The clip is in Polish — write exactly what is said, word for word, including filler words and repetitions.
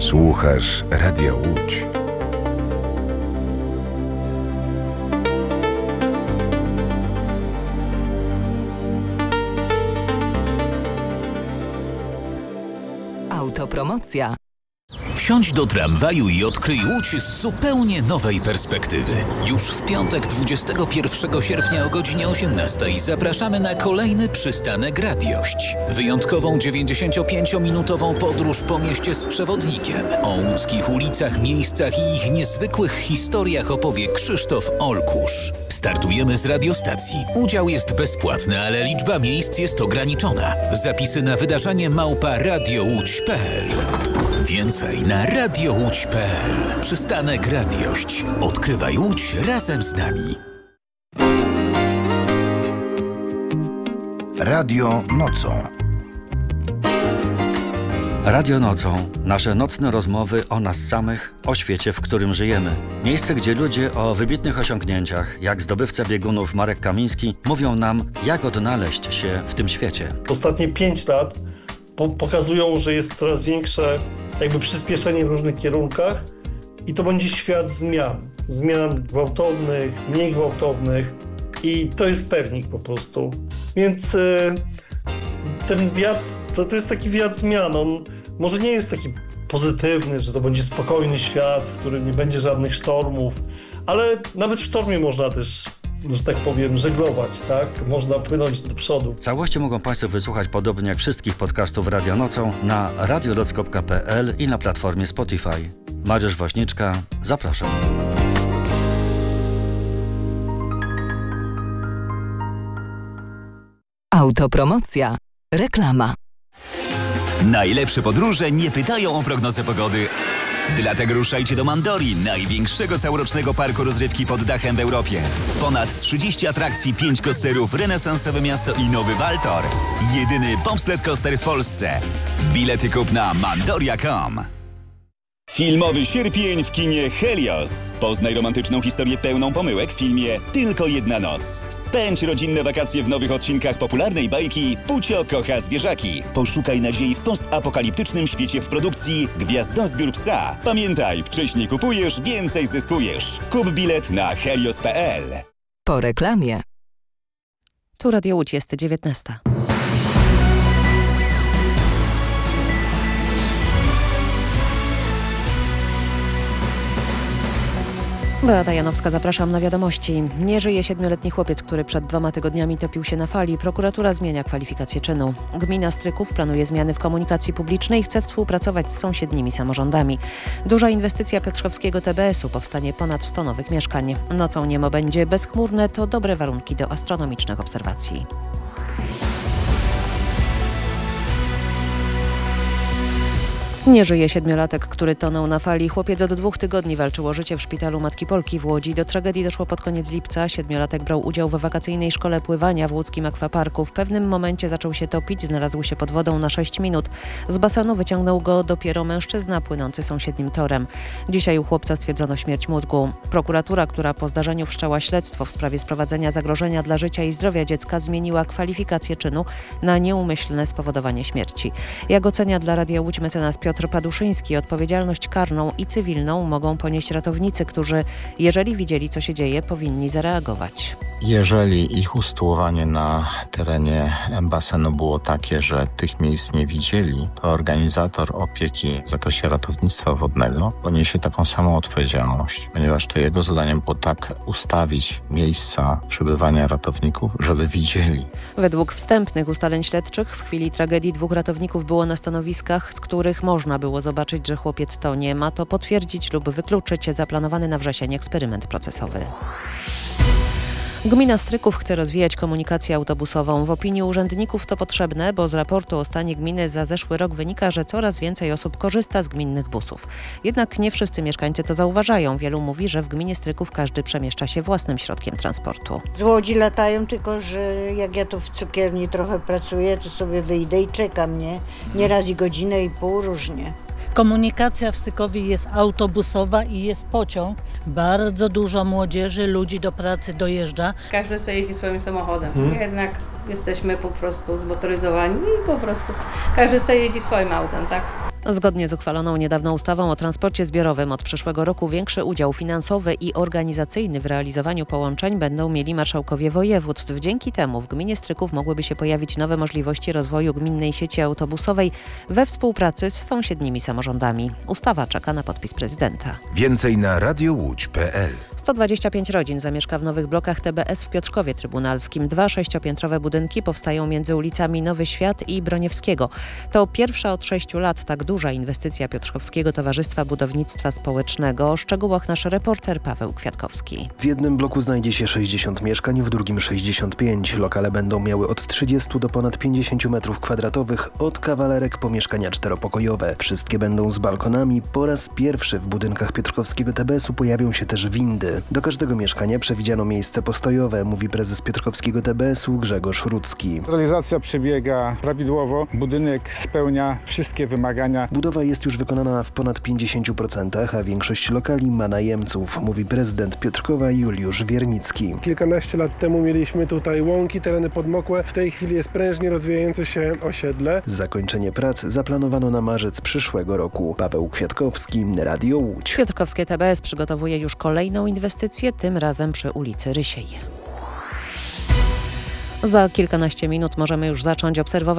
Słuchasz Radia Łódź. Autopromocja. Wsiądź do tramwaju i odkryj Łódź z zupełnie nowej perspektywy. Już w piątek dwudziestego pierwszego sierpnia o godzinie osiemnastej zapraszamy na kolejny przystanek Radiość. Wyjątkową dziewięćdziesięciopięciominutową podróż po mieście z przewodnikiem. O łódzkich ulicach, miejscach i ich niezwykłych historiach opowie Krzysztof Olkusz. Startujemy z radiostacji. Udział jest bezpłatny, ale liczba miejsc jest ograniczona. Zapisy na wydarzenie małpa radiołódź kropka p l. Więcej na radiołódź kropka p l. Przystanek Radiość. Odkrywaj Łódź razem z nami. Radio nocą. Radio nocą. Nasze nocne rozmowy o nas samych, o świecie, w którym żyjemy. Miejsce, gdzie ludzie o wybitnych osiągnięciach, jak zdobywca biegunów Marek Kamiński, mówią nam, jak odnaleźć się w tym świecie. Ostatnie pięć lat po- pokazują, że jest coraz większe jakby przyspieszenie w różnych kierunkach i to będzie świat zmian. Zmian gwałtownych, mniej gwałtownych i to jest pewnik po prostu. Więc y, ten wiatr, to, to jest taki wiatr zmian. On może nie jest taki pozytywny, że to będzie spokojny świat, w którym nie będzie żadnych sztormów, ale nawet w sztormie można też, że tak powiem, żeglować, tak? Można płynąć do przodu. Całości mogą Państwo wysłuchać podobnie jak wszystkich podcastów Radio Nocą na radioloc kropka p l i na platformie Spotify. Mariusz Woźniczka, zapraszam. Autopromocja. Reklama. Najlepsze podróże nie pytają o prognozę pogody. Dlatego ruszajcie do Mandori, największego całorocznego parku rozrywki pod dachem w Europie. Ponad trzydzieści atrakcji, pięć coasterów, renesansowe miasto i nowy Waltor. Jedyny bobsled coaster w Polsce. Bilety kup na mandoria kropka com. Filmowy sierpień w kinie Helios. Poznaj romantyczną historię pełną pomyłek w filmie Tylko jedna noc. Spędź rodzinne wakacje w nowych odcinkach popularnej bajki Pucio kocha zwierzaki. Poszukaj nadziei w postapokaliptycznym świecie w produkcji Gwiazdozbiór psa. Pamiętaj, wcześniej kupujesz, więcej zyskujesz. Kup bilet na helios kropka p l. Po reklamie. Tu Radio Łódź, jest dziewiętnasta. Beata Janowska, zapraszam na wiadomości. Nie żyje siedmioletni chłopiec, który przed dwoma tygodniami topił się na fali. Prokuratura zmienia kwalifikację czynu. Gmina Stryków planuje zmiany w komunikacji publicznej i chce współpracować z sąsiednimi samorządami. Duża inwestycja piotrkowskiego T B S u, powstanie ponad sto nowych mieszkań. Nocą niebo będzie bezchmurne, to dobre warunki do astronomicznych obserwacji. Nie żyje siedmiolatek, który tonął na fali. Chłopiec od dwóch tygodni walczył o życie w szpitalu Matki Polki w Łodzi. Do tragedii doszło pod koniec lipca. Siedmiolatek brał udział w wakacyjnej szkole pływania w łódzkim akwaparku. W pewnym momencie zaczął się topić, znalazł się pod wodą na sześć minut. Z basenu wyciągnął go dopiero mężczyzna płynący sąsiednim torem. Dzisiaj u chłopca stwierdzono śmierć mózgu. Prokuratura, która po zdarzeniu wszczęła śledztwo w sprawie sprowadzenia zagrożenia dla życia i zdrowia dziecka, zmieniła kwalifikację czynu na nieumyślne spowodowanie śmierci. Jak ocenia dla Radia Łódź mecenas Piotr Piotr Paduszyński, odpowiedzialność karną i cywilną mogą ponieść ratownicy, którzy, jeżeli widzieli, co się dzieje, powinni zareagować. Jeżeli ich usytuowanie na terenie basenu było takie, że tych miejsc nie widzieli, to organizator opieki w zakresie ratownictwa wodnego poniesie taką samą odpowiedzialność, ponieważ to jego zadaniem było tak ustawić miejsca przebywania ratowników, żeby widzieli. Według wstępnych ustaleń śledczych w chwili tragedii dwóch ratowników było na stanowiskach, z których można było zobaczyć, że chłopiec tonie. Ma to potwierdzić lub wykluczyć zaplanowany na wrzesień eksperyment procesowy. Gmina Stryków chce rozwijać komunikację autobusową. W opinii urzędników to potrzebne, bo z raportu o stanie gminy za zeszły rok wynika, że coraz więcej osób korzysta z gminnych busów. Jednak nie wszyscy mieszkańcy to zauważają. Wielu mówi, że w gminie Stryków każdy przemieszcza się własnym środkiem transportu. Z Łodzi latają, tylko że jak ja tu w cukierni trochę pracuję, to sobie wyjdę i czekam, nie? Nieraz i godzinę i pół, różnie. Komunikacja w Strykowie jest autobusowa i jest pociąg. Bardzo dużo młodzieży, ludzi do pracy dojeżdża. Każdy sobie jeździ swoim samochodem. Hmm. Jednak jesteśmy po prostu zmotoryzowani i po prostu każdy sobie jeździ swoim autem, tak? Zgodnie z uchwaloną niedawno ustawą o transporcie zbiorowym od przyszłego roku większy udział finansowy i organizacyjny w realizowaniu połączeń będą mieli marszałkowie województw. Dzięki temu w gminie Stryków mogłyby się pojawić nowe możliwości rozwoju gminnej sieci autobusowej we współpracy z sąsiednimi samorządami. Ustawa czeka na podpis prezydenta. Więcej na radiowódź kropka p l. sto dwadzieścia pięć rodzin zamieszka w nowych blokach T B S w Piotrkowie Trybunalskim. Dwa sześciopiętrowe budynki powstają między ulicami Nowy Świat i Broniewskiego. To pierwsza od sześciu lat tak duża inwestycja Piotrkowskiego Towarzystwa Budownictwa Społecznego. O szczegółach nasz reporter Paweł Kwiatkowski. W jednym bloku znajdzie się sześćdziesiąt mieszkań, w drugim sześćdziesiąt pięć. Lokale będą miały od trzydziestu do ponad pięćdziesięciu metrów kwadratowych, od kawalerek po mieszkania czteropokojowe. Wszystkie będą z balkonami. Po raz pierwszy w budynkach Piotrkowskiego T B S u pojawią się też windy. Do każdego mieszkania przewidziano miejsce postojowe, mówi prezes Piotrkowskiego T B S u Grzegorz Rudzki. Realizacja przebiega prawidłowo, budynek spełnia wszystkie wymagania. Budowa jest już wykonana w ponad pięćdziesięciu procentach, a większość lokali ma najemców, mówi prezydent Piotrkowa Juliusz Wiernicki. Kilkanaście lat temu mieliśmy tutaj łąki, tereny podmokłe. W tej chwili jest prężnie rozwijające się osiedle. Zakończenie prac zaplanowano na marzec przyszłego roku. Paweł Kwiatkowski, Radio Łódź. Piotrkowskie T B S przygotowuje już kolejną inwestycję, tym razem przy ulicy Rysiej. Za kilkanaście minut możemy już zacząć obserwować